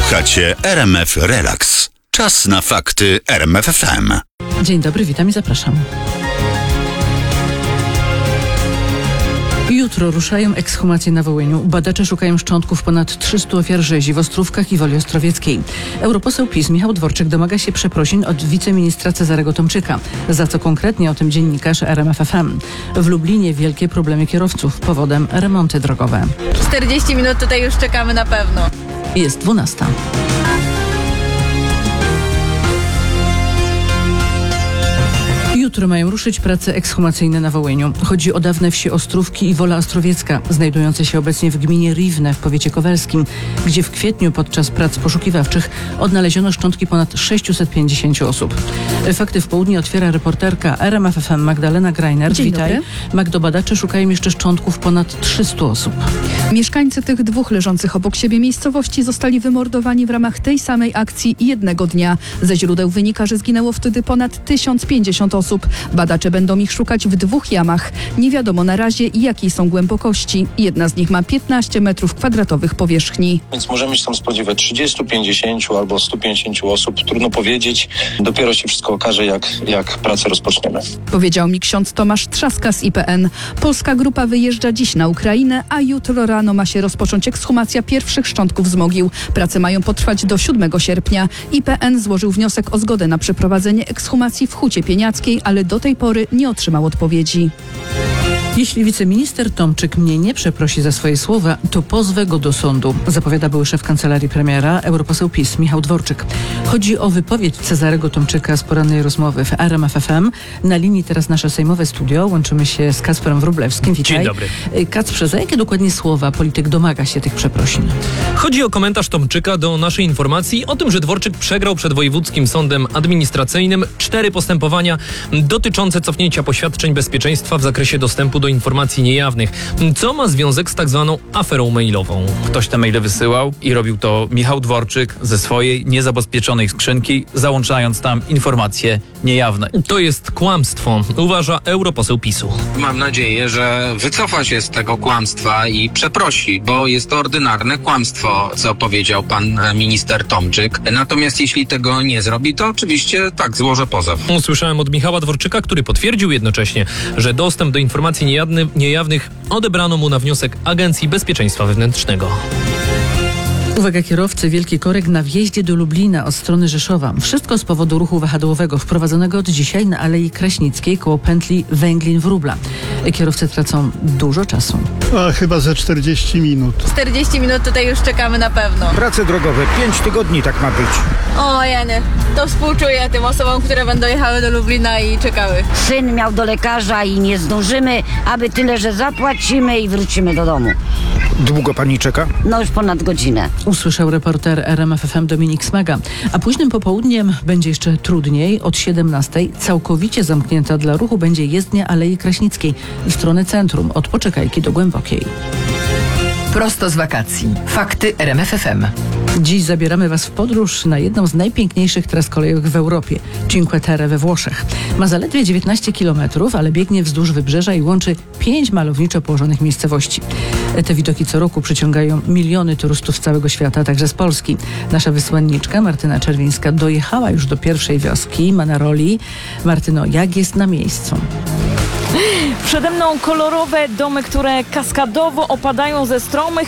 Słuchacie RMF Relax. Czas na fakty RMF FM. Dzień dobry, witam i zapraszam. Jutro ruszają ekshumacje na Wołyniu. Badacze szukają szczątków ponad 300 ofiar rzezi w Ostrówkach i Woli Ostrowieckiej. Europoseł PiS Michał Dworczyk domaga się przeprosin od wiceministra Cezarego Tomczyka. Za co konkretnie, o tym dziennikarz RMF FM. W Lublinie wielkie problemy kierowców. Powodem remonty drogowe. 40 minut tutaj już czekamy na pewno. Jest 12. Jutro mają ruszyć prace ekshumacyjne na Wołyniu. Chodzi o dawne wsie Ostrówki i Wola Ostrowiecka, znajdujące się obecnie w gminie Riwne w powiecie kowelskim, gdzie w kwietniu podczas prac poszukiwawczych odnaleziono szczątki ponad 650 osób. Fakty w południe otwiera reporterka RMF FM Magdalena Greiner. Dzień Witaj. dobry. Magdo, badacze szukają jeszcze szczątków ponad 300 osób. Mieszkańcy tych dwóch leżących obok siebie miejscowości zostali wymordowani w ramach tej samej akcji jednego dnia. Ze źródeł wynika, że zginęło wtedy ponad 1050 osób. Badacze będą ich szukać w dwóch jamach. Nie wiadomo na razie, jakiej są głębokości. Jedna z nich ma 15 metrów kwadratowych powierzchni. Więc możemy się tam spodziewać 30, 50 albo 150 osób. Trudno powiedzieć. Dopiero się wszystko okaże, jak pracę rozpoczniemy. Powiedział mi ksiądz Tomasz Trzaska z IPN. Polska grupa wyjeżdża dziś na Ukrainę, a jutro rano ma się rozpocząć ekshumacja pierwszych szczątków z mogił. Prace mają potrwać do 7 sierpnia. IPN złożył wniosek o zgodę na przeprowadzenie ekshumacji w Hucie Pieniackiej, ale do tej pory nie otrzymał odpowiedzi. Jeśli wiceminister Tomczyk mnie nie przeprosi za swoje słowa, to pozwę go do sądu, zapowiada były szef kancelarii premiera, europoseł PiS Michał Dworczyk. Chodzi o wypowiedź Cezarego Tomczyka z porannej rozmowy w RMF FM. Na linii teraz nasze sejmowe studio. Łączymy się z Kacprem Wróblewskim. Witaj. Dzień dobry. Kacprze, za jakie dokładnie słowa polityk domaga się tych przeprosin? Chodzi o komentarz Tomczyka do naszej informacji o tym, że Dworczyk przegrał przed Wojewódzkim Sądem Administracyjnym 4 postępowania dotyczące cofnięcia poświadczeń bezpieczeństwa w zakresie dostępu do informacji niejawnych, co ma związek z tak zwaną aferą mailową. Ktoś te maile wysyłał i robił to Michał Dworczyk ze swojej niezabezpieczonej skrzynki, załączając tam informacje niejawne. To jest kłamstwo, uważa europoseł PiS-u. Mam nadzieję, że wycofa się z tego kłamstwa i przeprosi, bo jest to ordynarne kłamstwo, co powiedział pan minister Tomczyk. Natomiast jeśli tego nie zrobi, to oczywiście tak, złożę pozew. Usłyszałem od Michała Dworczyka, który potwierdził jednocześnie, że dostęp do informacji niejawnych odebrano mu na wniosek Agencji Bezpieczeństwa Wewnętrznego. Uwaga kierowcy, wielki korek na wjeździe do Lublina od strony Rzeszowa. Wszystko z powodu ruchu wahadłowego wprowadzonego od dzisiaj na Alei Kraśnickiej koło pętli Węglin-Wróbla. Kierowcy tracą dużo czasu. A chyba ze 40 minut. 40 minut tutaj już czekamy na pewno. Prace drogowe, 5 tygodni tak ma być. O jeny, to współczuję tym osobom, które będą jechały do Lublina i czekały. Syn miał do lekarza i nie zdążymy, aby tyle, że zapłacimy i wrócimy do domu. Długo pani czeka? No już ponad godzinę. Usłyszał reporter RMF FM Dominik Smaga. A późnym popołudniem będzie jeszcze trudniej. Od 17 całkowicie zamknięta dla ruchu będzie jezdnia Alei Kraśnickiej w stronę centrum, od Poczekajki do Głębokiej. Prosto z wakacji. Fakty RMF FM. Dziś zabieramy Was w podróż na jedną z najpiękniejszych tras kolejowych w Europie, Cinque Terre we Włoszech. Ma zaledwie 19 km, ale biegnie wzdłuż wybrzeża i łączy 5 malowniczo położonych miejscowości. Te widoki co roku przyciągają miliony turystów z całego świata, także z Polski. Nasza wysłanniczka Martyna Czerwińska dojechała już do pierwszej wioski, Manaroli. Martyno, jak jest na miejscu? Przede mną kolorowe domy, które kaskadowo opadają ze stromych,